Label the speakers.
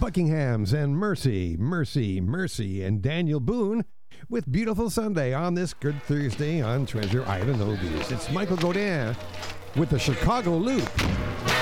Speaker 1: Buckinghams and Mercy, Mercy, Mercy, and Daniel Boone with Beautiful Sunday on this Good Thursday on Treasure Island Oldies. It's Michael Godin with the Chicago Loop.